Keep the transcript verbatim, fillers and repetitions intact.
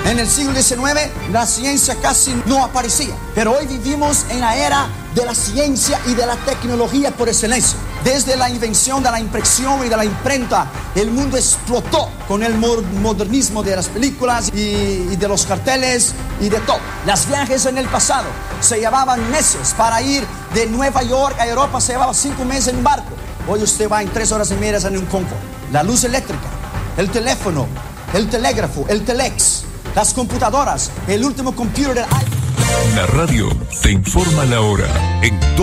En el siglo diecinueve la ciencia casi no aparecía, pero hoy vivimos en la era de la ciencia y de la tecnología por excelencia. Desde la invención de la impresión y de la imprenta, el mundo explotó con el modernismo de las películas y, y de los carteles y de todo. Las viajes en el pasado se llevaban meses. Para ir de Nueva York a Europa se llevaba cinco meses en un barco. Hoy usted va en tres horas y media en un Concorde. La luz eléctrica, el teléfono, el telégrafo, el telex, las computadoras, el último computer del iPhone. La radio te informa la hora en